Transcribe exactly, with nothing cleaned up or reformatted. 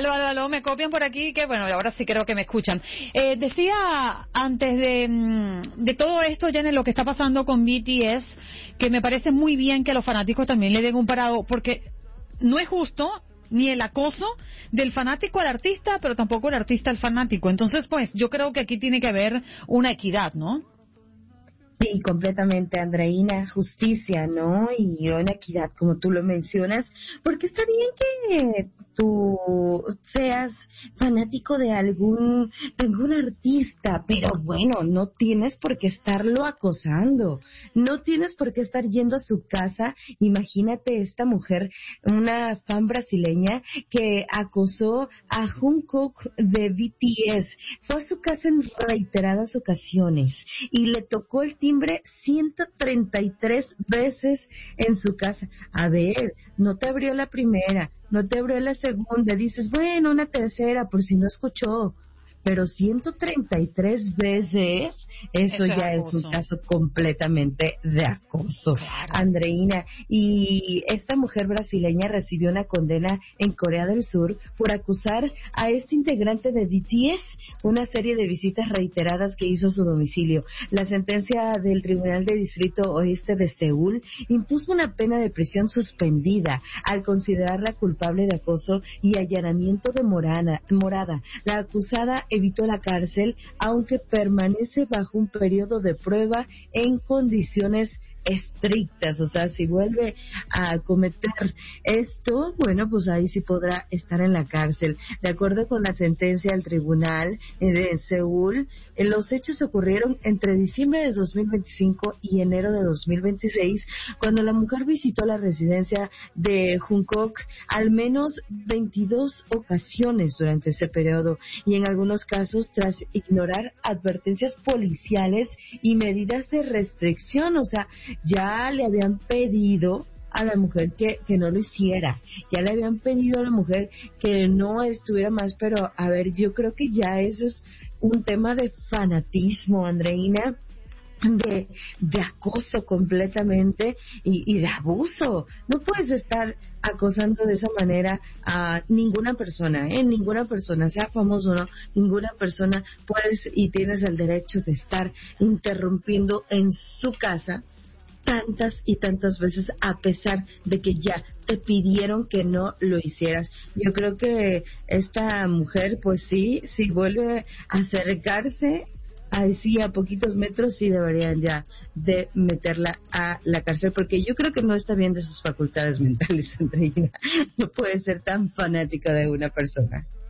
Aló, aló, aló, me copian por aquí, que bueno, ahora sí creo que me escuchan. Eh, decía antes de, de todo esto, Janet, lo que está pasando con B T S, que me parece muy bien que los fanáticos también le den un parado, porque no es justo ni el acoso del fanático al artista, pero tampoco el artista al fanático. Entonces, pues, yo creo que aquí tiene que haber una equidad, ¿no? Sí, completamente, Andreina, justicia, ¿no? Y una equidad, como tú lo mencionas, porque está bien que tú seas fanático de algún, de algún artista, pero bueno, no tienes por qué estarlo acosando, no tienes por qué estar yendo a su casa. Imagínate esta mujer, una fan brasileña que acosó a Jungkook de B T S, fue a su casa en reiteradas ocasiones y le tocó el timbre ciento treinta y tres veces en su casa. A ver, no te abrió la primera, no te abrió la segunda, dices, bueno, una tercera por si no escuchó, pero ciento treinta y tres veces, eso, eso ya es, es un caso completamente de acoso, claro. Andreina. Y esta mujer brasileña recibió una condena en Corea del Sur por acusar a este integrante de B T S una serie de visitas reiteradas que hizo a su domicilio. La sentencia del Tribunal de Distrito Oeste de Seúl impuso una pena de prisión suspendida al considerarla culpable de acoso y allanamiento de morana, morada. La acusada evitó la cárcel, aunque permanece bajo un periodo de prueba en condiciones estrictas. O sea, si vuelve a cometer esto, bueno, pues ahí sí podrá estar en la cárcel. De acuerdo con la sentencia del tribunal de Seúl, los hechos ocurrieron entre diciembre de dos mil veinticinco y enero de dos mil veintiséis, cuando la mujer visitó la residencia de Jungkook al menos veintidós ocasiones durante ese periodo, y en algunos casos tras ignorar advertencias policiales y medidas de restricción. O sea, ya le habían pedido a la mujer que, que no lo hiciera, ya le habían pedido a la mujer que no estuviera más, pero a ver, yo creo que ya eso es un tema de fanatismo, Andreina, de, de acoso completamente y, y de abuso. No puedes estar acosando de esa manera a ninguna persona, ¿eh? Ninguna persona, sea famoso o no, ninguna persona puedes y tienes el derecho de estar interrumpiendo en su casa tantas y tantas veces, a pesar de que ya te pidieron que no lo hicieras. Yo creo que esta mujer, pues sí, si vuelve a acercarse así a poquitos metros, sí deberían ya de meterla a la cárcel, porque yo creo que no está bien de sus facultades mentales, Andreina. No puede ser tan fanática de una persona.